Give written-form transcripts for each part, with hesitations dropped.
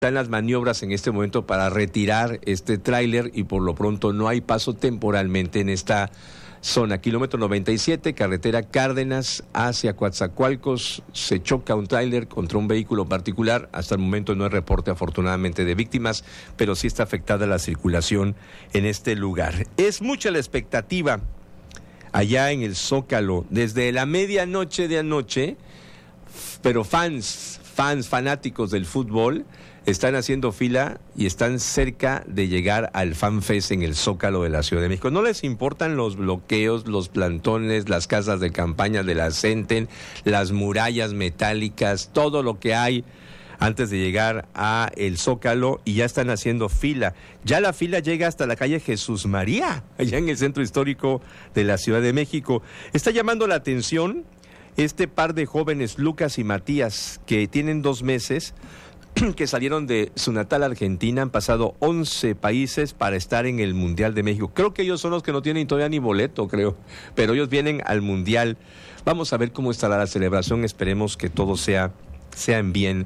están las maniobras en este momento para retirar este tráiler y por lo pronto no hay paso temporalmente en esta zona. Kilómetro 97, carretera Cárdenas hacia Coatzacoalcos, se choca un tráiler contra un vehículo particular. Hasta el momento no hay reporte afortunadamente de víctimas, pero sí está afectada la circulación en este lugar. Es mucha la expectativa allá en el Zócalo, desde la medianoche de anoche, pero fanáticos del fútbol están haciendo fila y están cerca de llegar al FanFest en el Zócalo de la Ciudad de México. No les importan los bloqueos, los plantones, las casas de campaña de la CENTE, las murallas metálicas, todo lo que hay antes de llegar a el Zócalo, y ya están haciendo fila. Ya la fila llega hasta la calle Jesús María, allá en el centro histórico de la Ciudad de México. Está llamando la atención este par de jóvenes, Lucas y Matías, que tienen 2 meses, que salieron de su natal Argentina, han pasado 11 países para estar en el Mundial de México. Creo que ellos son los que no tienen todavía ni boleto, creo, pero ellos vienen al Mundial. Vamos a ver cómo estará la celebración, esperemos que todo sea en bien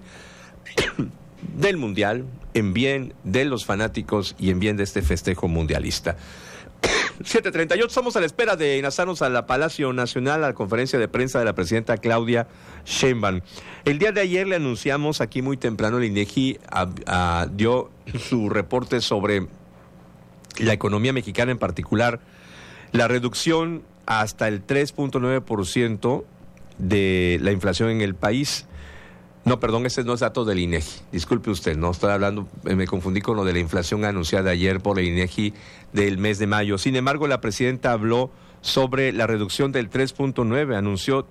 del Mundial, en bien de los fanáticos y en bien de este festejo mundialista. 7:38, estamos a la espera de enlazarnos a la Palacio Nacional, a la conferencia de prensa de la presidenta Claudia Sheinbaum. El día de ayer le anunciamos aquí muy temprano, el INEGI dio su reporte sobre la economía mexicana, en particular la reducción hasta el 3.9% de la inflación en el país. No, perdón, ese no es dato del INEGI. Disculpe usted, no estoy hablando, me confundí con lo de la inflación anunciada ayer por el INEGI del mes de mayo. Sin embargo, la presidenta habló sobre la reducción del 3.9, anunció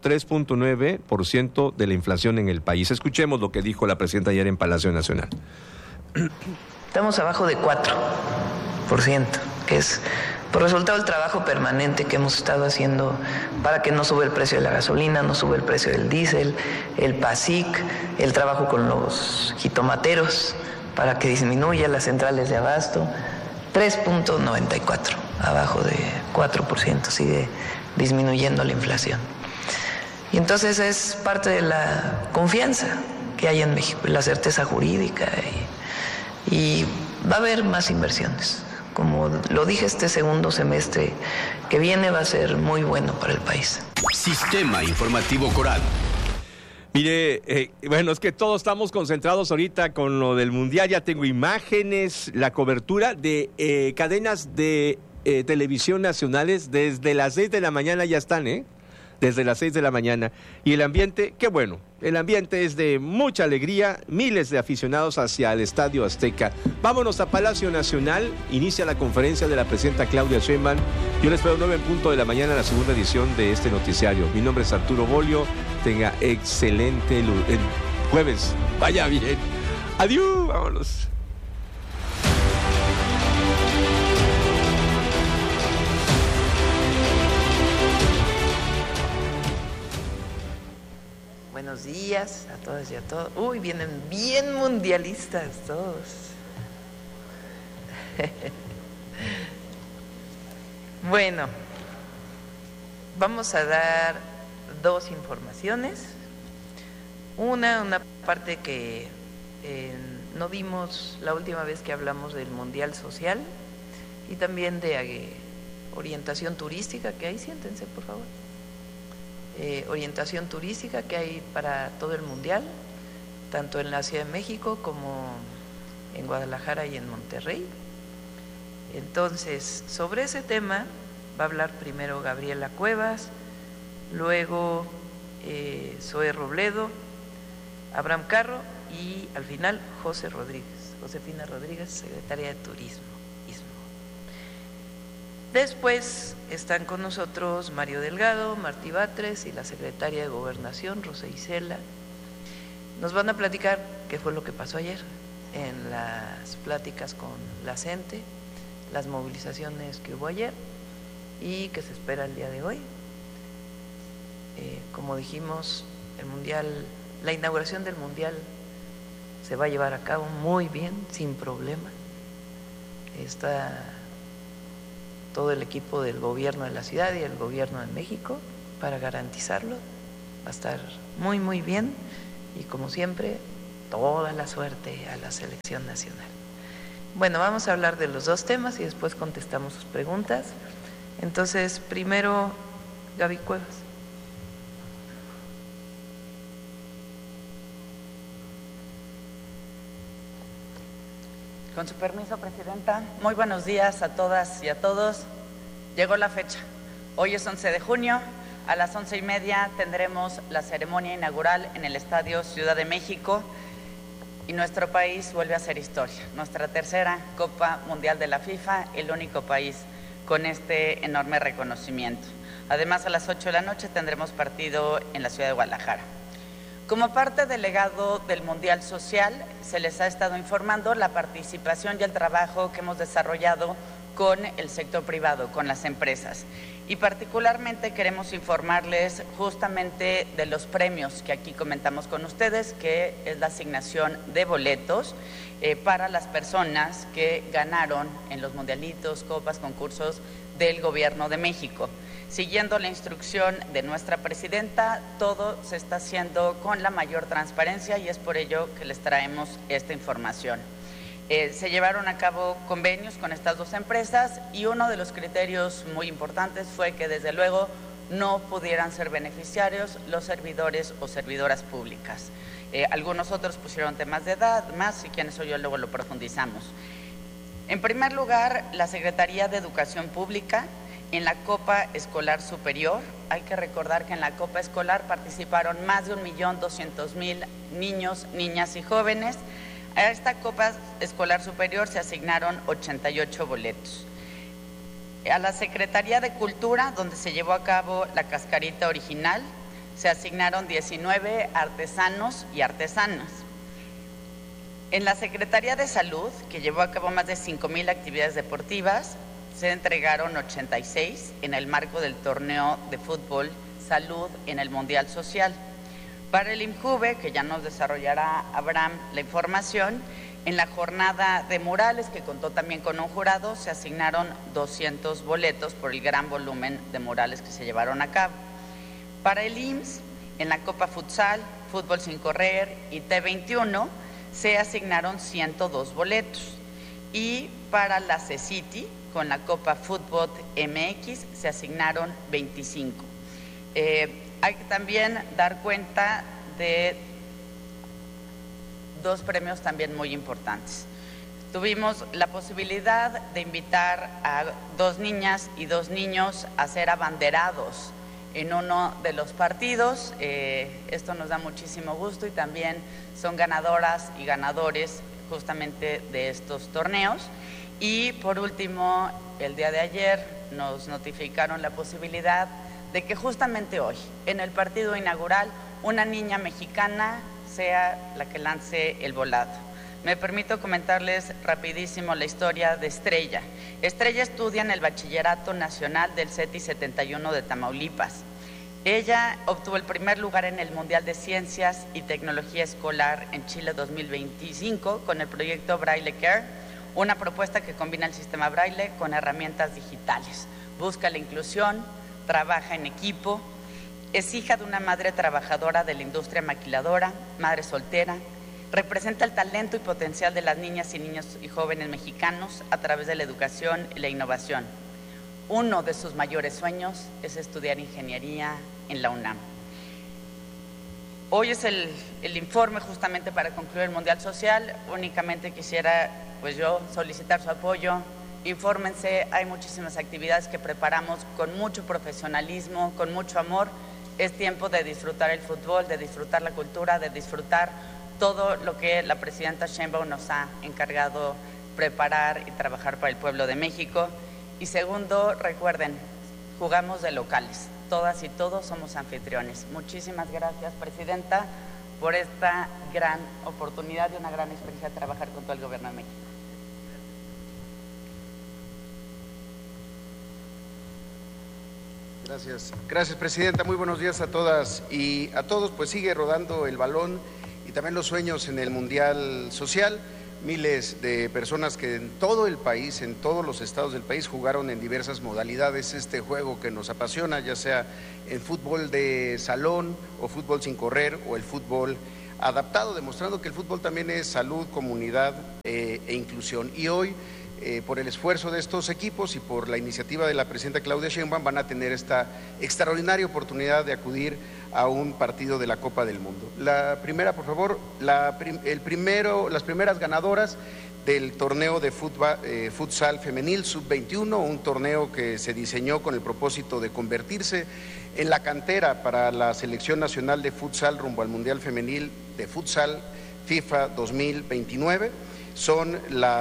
3.9% de la inflación en el país. Escuchemos lo que dijo la presidenta ayer en Palacio Nacional. Estamos abajo de 4%, que es por resultado del trabajo permanente que hemos estado haciendo para que no sube el precio de la gasolina, no sube el precio del diésel, el PASIC, el trabajo con los jitomateros para que disminuya las centrales de abasto. 3.94, abajo de 4%, sigue disminuyendo la inflación. Y entonces es parte de la confianza que hay en México, la certeza jurídica, y va a haber más inversiones. Como lo dije, este segundo semestre que viene va a ser muy bueno para el país. Sistema Informativo Coral. Mire, bueno, es que todos estamos concentrados ahorita con lo del Mundial. Ya tengo imágenes, la cobertura de cadenas de televisión nacionales desde las 6 de la mañana ya están, desde las 6 de la mañana. Y el ambiente, qué bueno, el ambiente es de mucha alegría, miles de aficionados hacia el Estadio Azteca. Vámonos a Palacio Nacional, inicia la conferencia de la presidenta Claudia Sheinbaum. Yo les espero 9 en punto de la mañana, la segunda edición de este noticiario. Mi nombre es Arturo Bolio, tenga excelente jueves, vaya bien. Adiós, vámonos. Buenos días a todas y a todos. Uy, vienen bien mundialistas todos. Bueno, vamos a dar 2 informaciones. Una parte que no dimos la última vez que hablamos del Mundial Social, y también de orientación turística que hay. Siéntense, por favor. Orientación turística que hay para todo el Mundial, tanto en la Ciudad de México como en Guadalajara y en Monterrey. Entonces, sobre ese tema va a hablar primero Gabriela Cuevas, luego Zoe Robledo, Abraham Carro y al final Josefina Rodríguez, secretaria de Turismo. Después están con nosotros Mario Delgado, Martí Batres y la secretaria de Gobernación, Rosa Isela. Nos van a platicar qué fue lo que pasó ayer en las pláticas con la CENTE, las movilizaciones que hubo ayer y que se espera el día de hoy. Como dijimos, el Mundial, la inauguración del Mundial se va a llevar a cabo muy bien, sin problema. Está todo el equipo del gobierno de la ciudad y el gobierno de México para garantizarlo. Va a estar muy, muy bien, y como siempre, toda la suerte a la selección nacional. Bueno, vamos a hablar de los dos temas y después contestamos sus preguntas. Entonces, primero, Gaby Cuevas. Con su permiso, Presidenta. Muy buenos días a todas y a todos. Llegó la fecha. Hoy es 11 de junio. A las 11:30 tendremos la ceremonia inaugural en el Estadio Ciudad de México y nuestro país vuelve a hacer historia. Nuestra tercera Copa Mundial de la FIFA, el único país con este enorme reconocimiento. Además, a las 8 de la noche tendremos partido en la ciudad de Guadalajara. Como parte del legado del Mundial Social, se les ha estado informando la participación y el trabajo que hemos desarrollado con el sector privado, con las empresas. Y particularmente queremos informarles justamente de los premios que aquí comentamos con ustedes, que es la asignación de boletos para las personas que ganaron en los mundialitos, copas, concursos del Gobierno de México. Siguiendo la instrucción de nuestra presidenta, todo se está haciendo con la mayor transparencia y es por ello que les traemos esta información. Se llevaron a cabo convenios con estas dos empresas y uno de los criterios muy importantes fue que desde luego no pudieran ser beneficiarios los servidores o servidoras públicas. Algunos otros pusieron temas de edad, más si quieren eso yo luego lo profundizamos. En primer lugar, la Secretaría de Educación Pública en la Copa Escolar Superior. Hay que recordar que en la Copa Escolar participaron más de 1.200.000 niños, niñas y jóvenes. A esta Copa Escolar Superior se asignaron 88 boletos. A la Secretaría de Cultura, donde se llevó a cabo la cascarita original, se asignaron 19 artesanos y artesanas. En la Secretaría de Salud, que llevó a cabo más de 5,000 actividades deportivas, se entregaron 86 en el marco del torneo de fútbol Salud en el Mundial Social. Para el INJUVE, que ya nos desarrollará Abraham la información, en la jornada de murales, que contó también con un jurado, se asignaron 200 boletos por el gran volumen de murales que se llevaron a cabo. Para el IMSS, en la Copa Futsal, Fútbol Sin Correr y T21, se asignaron 102 boletos. Y para la CECITI, con la Copa Fútbol MX, se asignaron 25. Hay que también dar cuenta de dos premios también muy importantes. Tuvimos la posibilidad de invitar a 2 niñas y 2 niños a ser abanderados en uno de los partidos. Esto nos da muchísimo gusto y también son ganadoras y ganadores justamente de estos torneos. Y por último, el día de ayer nos notificaron la posibilidad de que justamente hoy, en el partido inaugural, una niña mexicana sea la que lance el volado. Me permito comentarles rapidísimo la historia de Estrella. Estrella estudia en el Bachillerato Nacional del CETI 71 de Tamaulipas. Ella obtuvo el primer lugar en el Mundial de Ciencias y Tecnología Escolar en Chile 2025 con el proyecto Braille Care, una propuesta que combina el sistema Braille con herramientas digitales. Busca la inclusión, trabaja en equipo, es hija de una madre trabajadora de la industria maquiladora, madre soltera, representa el talento y potencial de las niñas y niños y jóvenes mexicanos a través de la educación y la innovación. Uno de sus mayores sueños es estudiar ingeniería en la UNAM. Hoy es el informe justamente para concluir el Mundial Social. Únicamente quisiera pues yo solicitar su apoyo. Infórmense, hay muchísimas actividades que preparamos con mucho profesionalismo, con mucho amor. Es tiempo de disfrutar el fútbol, de disfrutar la cultura, de disfrutar todo lo que la presidenta Sheinbaum nos ha encargado preparar y trabajar para el pueblo de México. Y segundo, recuerden, jugamos de locales. Todas y todos somos anfitriones. Muchísimas gracias, Presidenta, por esta gran oportunidad y una gran experiencia de trabajar con todo el Gobierno de México. Gracias, Presidenta. Muy buenos días a todas y a todos. Pues sigue rodando el balón y también los sueños en el Mundial Social. Miles de personas que en todo el país, en todos los estados del país, jugaron en diversas modalidades este juego que nos apasiona, ya sea en fútbol de salón o fútbol sin correr o el fútbol adaptado, demostrando que el fútbol también es salud, comunidad e inclusión. Y hoy, por el esfuerzo de estos equipos y por la iniciativa de la presidenta Claudia Sheinbaum, van a tener esta extraordinaria oportunidad de acudir a un partido de la Copa del Mundo. La primera, por favor, las primeras ganadoras del torneo de futsal femenil sub-21, un torneo que se diseñó con el propósito de convertirse en la cantera para la Selección Nacional de Futsal rumbo al Mundial Femenil de Futsal FIFA 2029. Son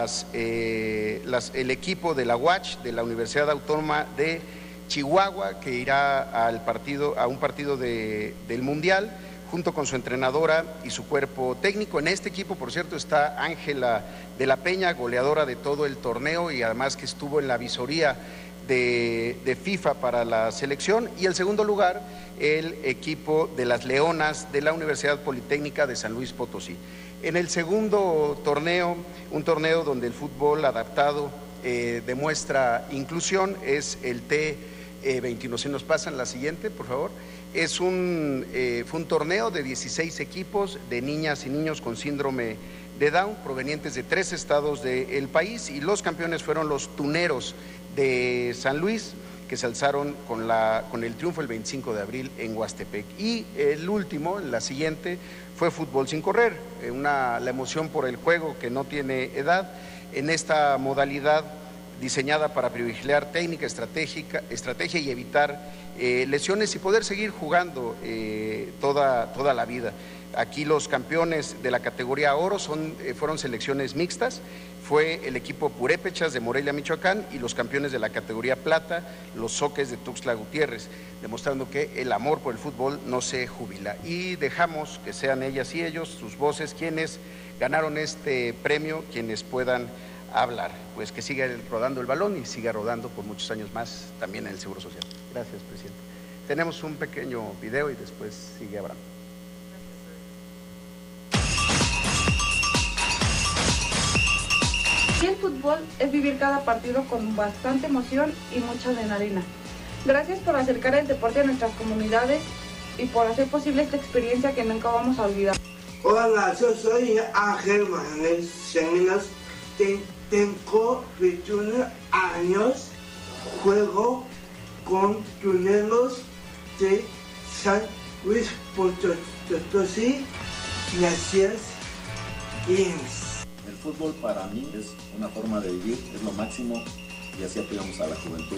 el equipo de la UACH, de la Universidad Autónoma de Chihuahua, que irá a un partido del Mundial, junto con su entrenadora y su cuerpo técnico. En este equipo, por cierto, está Ángela de la Peña, goleadora de todo el torneo y además que estuvo en la visoría de FIFA para la selección. Y el segundo lugar, el equipo de las Leonas de la Universidad Politécnica de San Luis Potosí. En el segundo torneo, un torneo donde el fútbol adaptado demuestra inclusión, es el T21. Si nos pasan la siguiente, por favor. Fue un torneo de 16 equipos de niñas y niños con síndrome de Down, provenientes de 3 estados del país, y los campeones fueron los Tuneros de San Luis, que se alzaron con el triunfo el 25 de abril en Huastepec. Y el último, la siguiente, fue Fútbol sin correr, la emoción por el juego que no tiene edad, en esta modalidad diseñada para privilegiar técnica, estrategia y evitar lesiones y poder seguir jugando toda la vida. Aquí los campeones de la categoría oro fueron selecciones mixtas, fue el equipo Purépechas de Morelia, Michoacán, y los campeones de la categoría plata, los Zoques de Tuxtla Gutiérrez, demostrando que el amor por el fútbol no se jubila. Y dejamos que sean ellas y ellos, sus voces, quienes ganaron este premio, quienes puedan hablar. Pues que siga rodando el balón y siga rodando por muchos años más también en el Seguro Social. Gracias, presidente. Tenemos un pequeño video y después sigue Abraham. Y el fútbol es vivir cada partido con bastante emoción y mucha adrenalina. Gracias por acercar el deporte a nuestras comunidades y por hacer posible esta experiencia que nunca vamos a olvidar. Hola, yo soy Ángel Manuel Seminas. Tengo 21 años, juego con Tuneros de San Luis Potosí. Gracias. El fútbol para mí es una forma de vivir, es lo máximo y así apoyamos a la juventud.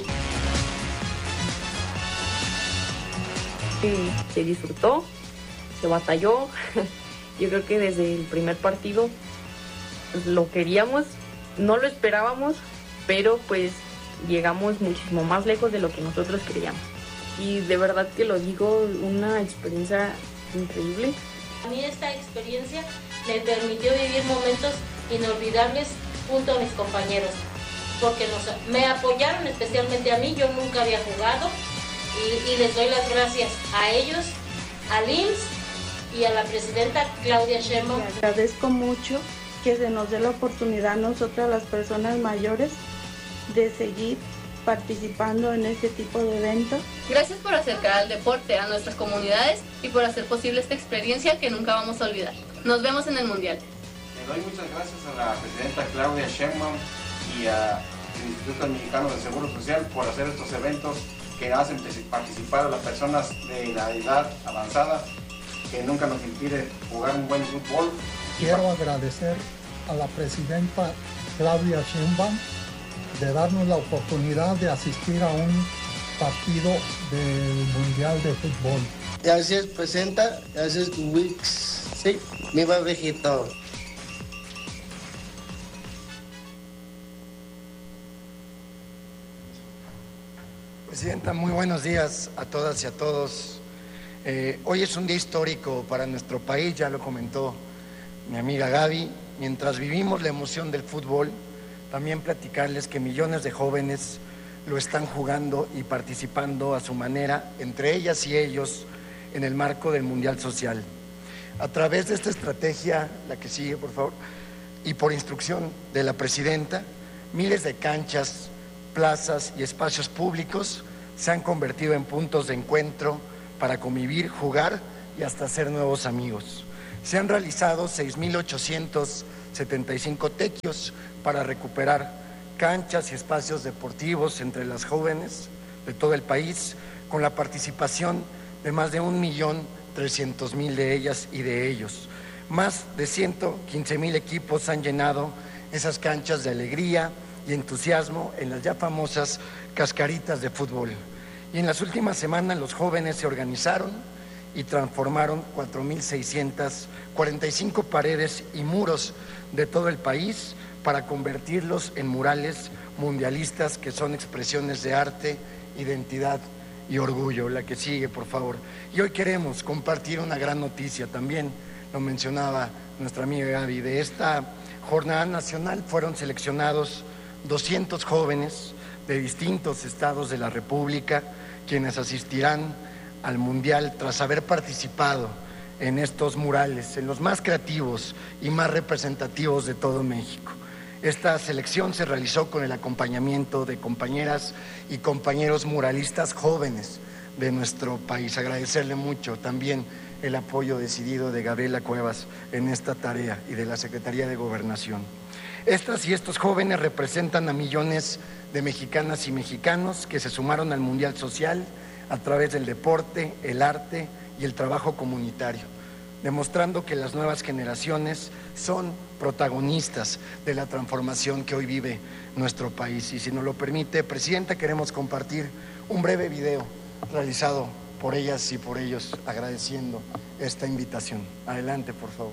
Se disfrutó, se batalló. Yo creo que desde el primer partido pues, lo queríamos, no lo esperábamos, pero pues llegamos muchísimo más lejos de lo que nosotros creíamos. Y de verdad que lo digo, una experiencia increíble. A mí esta experiencia me permitió vivir momentos inolvidables junto a mis compañeros, porque me apoyaron especialmente a mí. Yo nunca había jugado y les doy las gracias a ellos, al IMSS y a la presidenta Claudia Sheinbaum. Agradezco mucho que se nos dé la oportunidad a nosotras, las personas mayores, de seguir participando en este tipo de eventos. Gracias por acercar al deporte a nuestras comunidades y por hacer posible esta experiencia que nunca vamos a olvidar. Nos vemos en el Mundial. Le doy muchas gracias a la presidenta Claudia Sheinbaum y al Instituto Mexicano del Seguro Social por hacer estos eventos que hacen participar a las personas de la edad avanzada, que nunca nos impide jugar un buen fútbol. Quiero agradecer a la presidenta Claudia Sheinbaum de darnos la oportunidad de asistir a un partido del Mundial de Fútbol. Gracias, presidenta. Gracias, Wix. Sí, viva México. Presidenta, muy buenos días a todas y a todos. Hoy es un día histórico para nuestro país, ya lo comentó mi amiga Gaby. Mientras vivimos la emoción del fútbol, también platicarles que millones de jóvenes lo están jugando y participando a su manera, entre ellas y ellos, en el marco del Mundial Social. A través de esta estrategia, la que sigue, por favor, y por instrucción de la presidenta, miles de canchas, plazas y espacios públicos se han convertido en puntos de encuentro para convivir, jugar y hasta hacer nuevos amigos. Se han realizado 6.875 tequios para recuperar canchas y espacios deportivos entre las jóvenes de todo el país, con la participación de más de 1.300.000 de ellas y de ellos. Más de 115.000 equipos han llenado esas canchas de alegría y entusiasmo en las ya famosas cascaritas de fútbol. Y en las últimas semanas los jóvenes se organizaron y transformaron 4.645 paredes y muros de todo el país para convertirlos en murales mundialistas que son expresiones de arte, identidad y orgullo. La que sigue, por favor. Y hoy queremos compartir una gran noticia también, lo mencionaba nuestra amiga Gaby, de esta jornada nacional fueron seleccionados 200 jóvenes de distintos estados de la República, quienes asistirán al Mundial tras haber participado en estos murales, en los más creativos y más representativos de todo México. Esta selección se realizó con el acompañamiento de compañeras y compañeros muralistas jóvenes de nuestro país. Agradecerle mucho también el apoyo decidido de Gabriela Cuevas en esta tarea y de la Secretaría de Gobernación. Estas y estos jóvenes representan a millones de mexicanas y mexicanos que se sumaron al Mundial Social a través del deporte, el arte y el trabajo comunitario, demostrando que las nuevas generaciones son protagonistas de la transformación que hoy vive nuestro país. Y si nos lo permite, Presidenta, queremos compartir un breve video realizado por ellas y por ellos, agradeciendo esta invitación. Adelante, por favor.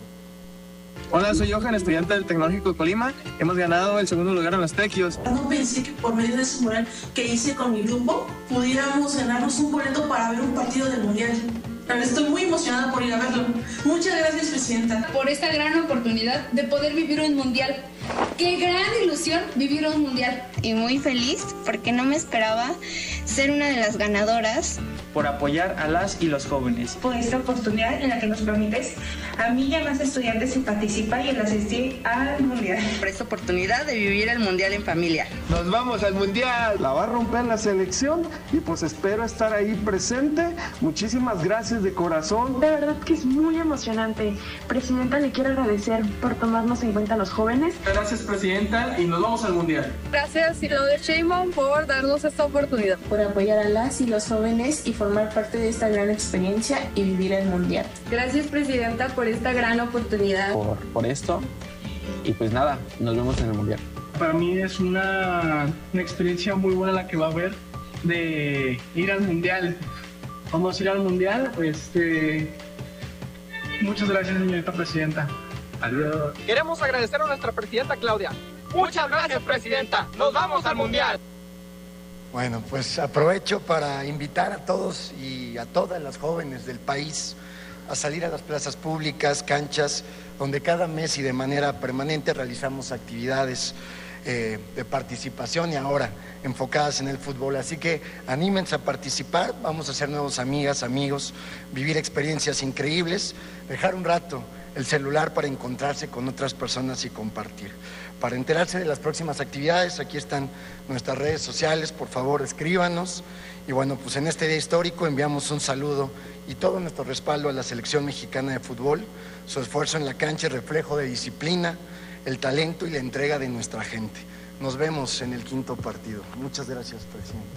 Hola, soy Johan, estudiante del Tecnológico de Colima. Hemos ganado el segundo lugar en los tequios. No pensé que por medio de ese mural que hice con mi grupo pudiéramos ganarnos un boleto para ver un partido del Mundial. Estoy muy emocionada por ir a verlo. Muchas gracias, Presidenta. Por esta gran oportunidad de poder vivir un Mundial. ¡Qué gran ilusión vivir un Mundial! Y muy feliz porque no me esperaba ser una de las ganadoras. Por apoyar a las y los jóvenes. Por esta oportunidad en la que nos permites a mí y a más estudiantes participar y el asistir al Mundial. Por esta oportunidad de vivir el Mundial en familia. ¡Nos vamos al Mundial! La va a romper la selección y pues espero estar ahí presente. Muchísimas gracias de corazón. De verdad que es muy emocionante. Presidenta, le quiero agradecer por tomarnos en cuenta a los jóvenes. Gracias, Presidenta, y nos vamos al Mundial. Gracias, Claudia Sheinbaum, por darnos esta oportunidad. Por apoyar a las y los jóvenes y formar parte de esta gran experiencia y vivir el Mundial. Gracias, Presidenta, por esta gran oportunidad. Por esto, y pues nada, nos vemos en el Mundial. Para mí es una experiencia muy buena la que va a haber de ir al Mundial. Vamos a ir al Mundial. Muchas gracias, señorita Presidenta. Adiós. Queremos agradecer a nuestra Presidenta Claudia. Muchas gracias, Presidenta. Nos vamos al Mundial. Bueno, pues aprovecho para invitar a todos y a todas las jóvenes del país a salir a las plazas públicas, canchas, donde cada mes y de manera permanente realizamos actividades de participación y ahora enfocadas en el fútbol. Así que anímense a participar, vamos a hacer nuevas amigas, amigos, vivir experiencias increíbles, dejar un rato el celular para encontrarse con otras personas y compartir. Para enterarse de las próximas actividades, aquí están nuestras redes sociales, por favor escríbanos. Y bueno, pues en este día histórico enviamos un saludo y todo nuestro respaldo a la selección mexicana de fútbol. Su esfuerzo en la cancha es reflejo de disciplina, el talento y la entrega de nuestra gente. Nos vemos en el quinto partido. Muchas gracias, Presidente.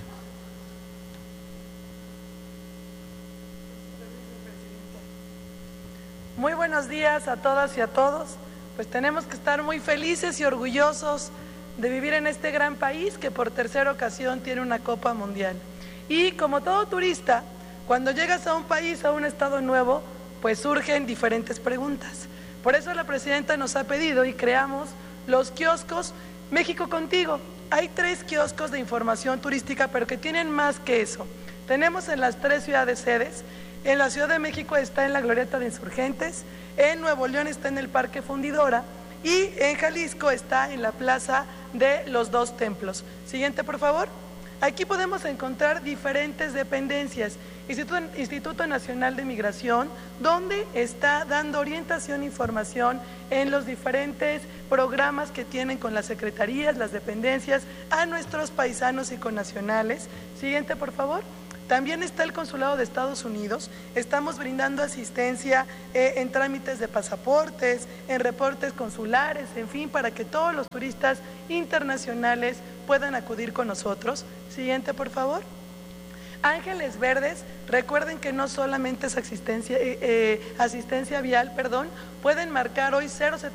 Muy buenos días a todas y a todos. Pues tenemos que estar muy felices y orgullosos de vivir en este gran país que por tercera ocasión tiene una Copa Mundial. Y como todo turista, cuando llegas a un país, a un estado nuevo, pues surgen diferentes preguntas. Por eso la Presidenta nos ha pedido y creamos los kioscos México Contigo. Hay 3 kioscos de información turística, pero que tienen más que eso. Tenemos en las 3 ciudades sedes. En la Ciudad de México está en la Glorieta de Insurgentes, en Nuevo León está en el Parque Fundidora y en Jalisco está en la Plaza de los Dos Templos. Siguiente, por favor. Aquí podemos encontrar diferentes dependencias. Instituto Nacional de Migración, donde está dando orientación e información en los diferentes programas que tienen con las secretarías, las dependencias, a nuestros paisanos y connacionales. Siguiente, por favor. También está el Consulado de Estados Unidos. Estamos brindando asistencia en trámites de pasaportes, en reportes consulares, en fin, para que todos los turistas internacionales puedan acudir con nosotros. Siguiente, por favor. Ángeles Verdes, recuerden que no solamente es asistencia vial, pueden marcar hoy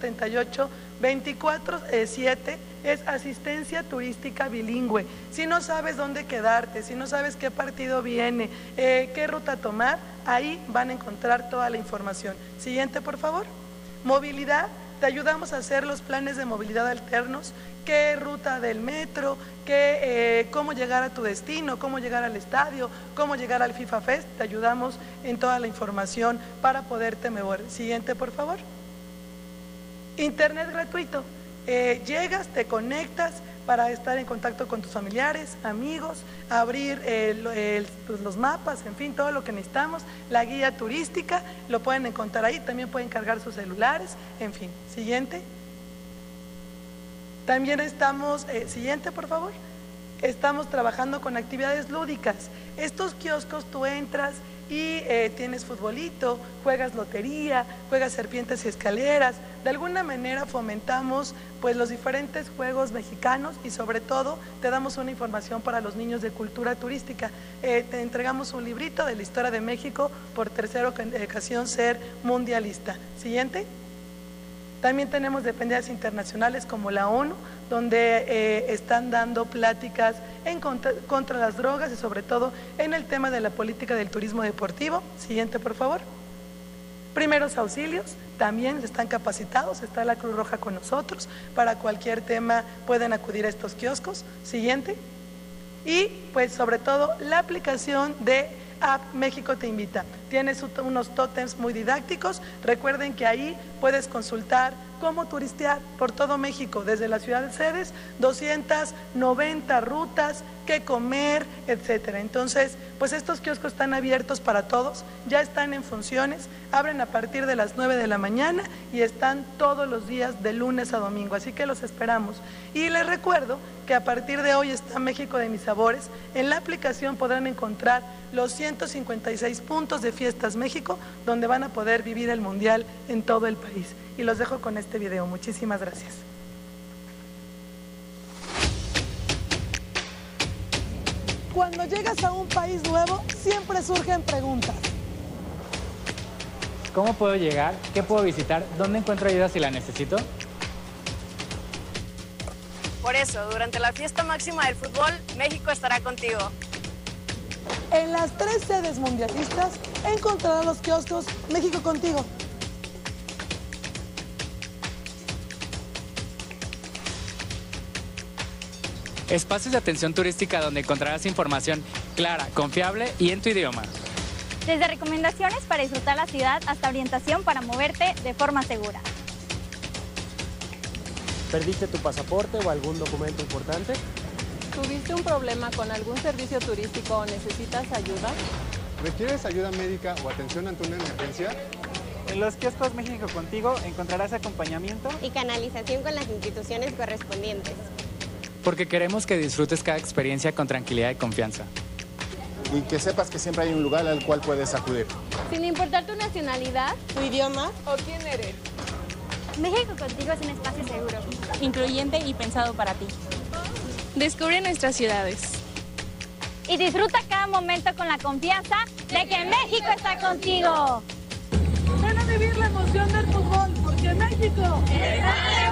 078-24-7, es asistencia turística bilingüe. Si no sabes dónde quedarte, si no sabes qué partido viene, qué ruta tomar, ahí van a encontrar toda la información. Siguiente, por favor. Movilidad, te ayudamos a hacer los planes de movilidad alternos, qué ruta del metro, cómo llegar a tu destino, cómo llegar al estadio, cómo llegar al FIFA Fest. Te ayudamos en toda la información para poderte mover. Siguiente, por favor. Internet gratuito. Llegas, te conectas para estar en contacto con tus familiares, amigos, abrir los mapas, en fin, todo lo que necesitamos. La guía turística lo pueden encontrar ahí, también pueden cargar sus celulares, en fin. Siguiente. También estamos, siguiente por favor, estamos trabajando con actividades lúdicas. Estos kioscos tú entras y tienes futbolito, juegas lotería, juegas serpientes y escaleras. De alguna manera fomentamos pues los diferentes juegos mexicanos y sobre todo te damos una información para los niños de cultura turística. Te entregamos un librito de la historia de México por tercera ocasión ser mundialista. Siguiente. También tenemos dependencias internacionales como la ONU, donde están dando pláticas contra las drogas y sobre todo en el tema de la política del turismo deportivo. Siguiente, por favor. Primeros auxilios, también están capacitados, está la Cruz Roja con nosotros, para cualquier tema pueden acudir a estos kioscos. Siguiente. Y pues sobre todo la aplicación de App México Te Invita. Tienes unos tótems muy didácticos. Recuerden que ahí puedes consultar cómo turistear por todo México, desde la ciudad de sedes, 290 rutas, qué comer, etcétera. Entonces, pues estos kioscos están abiertos para todos, ya están en funciones, abren a partir de las 9 de la mañana y están todos los días de lunes a domingo, así que los esperamos. Y les recuerdo que a partir de hoy está México de Mis Sabores. En la aplicación podrán encontrar los 156 puntos de Fiestas México, donde van a poder vivir el Mundial en todo el país. Y los dejo con este video. Muchísimas gracias. Cuando llegas a un país nuevo, siempre surgen preguntas. ¿Cómo puedo llegar? ¿Qué puedo visitar? ¿Dónde encuentro ayuda si la necesito? Por eso, durante la fiesta máxima del fútbol, México estará contigo. En las 3 sedes mundialistas encontrarás los kioscos México Contigo. Espacios de atención turística donde encontrarás información clara, confiable y en tu idioma. Desde recomendaciones para disfrutar la ciudad hasta orientación para moverte de forma segura. ¿Perdiste tu pasaporte o algún documento importante? ¿Tuviste un problema con algún servicio turístico o necesitas ayuda? ¿Requieres ayuda médica o atención ante una emergencia? En los kioscos México Contigo encontrarás acompañamiento y canalización con las instituciones correspondientes. Porque queremos que disfrutes cada experiencia con tranquilidad y confianza. Y que sepas que siempre hay un lugar al cual puedes acudir. Sin importar tu nacionalidad, tu idioma o quién eres. México Contigo es un espacio seguro, incluyente y pensado para ti. Descubre nuestras ciudades. Y disfruta cada momento con la confianza de que México está contigo. Ven a vivir la emoción del fútbol, porque México está